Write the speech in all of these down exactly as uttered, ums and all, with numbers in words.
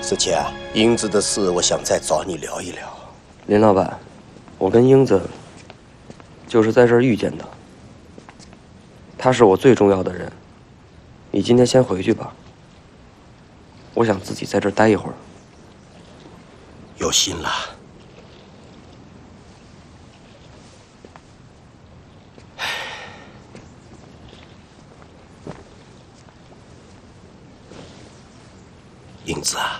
思谦，英子的事，我想再找你聊一聊。 林老板，我跟英子就是在这儿遇见的，她是我最重要的人。你今天先回去吧，我想自己在这儿待一会儿。 有心了。英子啊，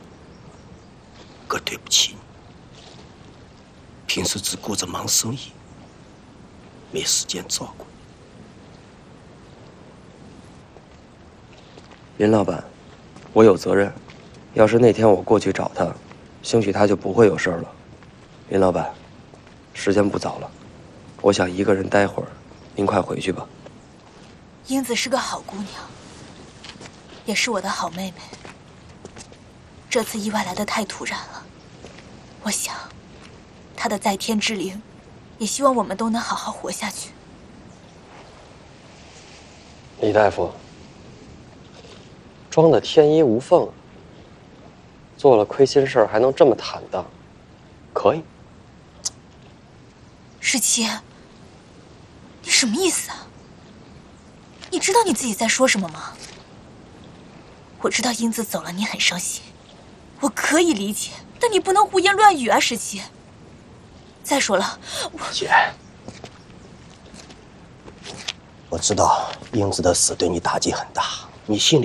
哥对不起你，平时只顾着忙生意，没时间照顾你。 林老板，我有责任。要是那天我过去找他，兴许他就不会有事儿了。林老板，时间不早了，我想一个人待会儿，您快回去吧。 英子是个好姑娘，也是我的好妹妹。这次意外来得太突然了，我想，她的在天之灵，也希望我们都能好好活下去。 李大夫，装的天衣无缝，做了亏心事儿还能这么坦荡，可以。 世奇，你什么意思啊？你知道你自己在说什么吗？我知道英子走了，你很伤心，我可以理解，但你不能胡言乱语啊，世奇。再说了，我姐，我知道英子的死对你打击很大，你心里